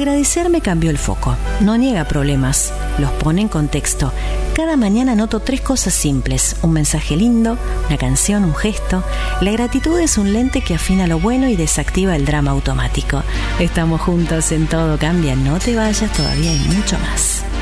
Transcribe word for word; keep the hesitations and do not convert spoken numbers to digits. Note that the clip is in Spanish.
Agradecer me cambió el foco. No niega problemas, los pone en contexto. Cada mañana noto tres cosas simples: un mensaje lindo, una canción, un gesto. La gratitud es un lente que afina lo bueno y desactiva el drama automático. Estamos juntos en Todo Cambia. No te vayas, todavía hay mucho más.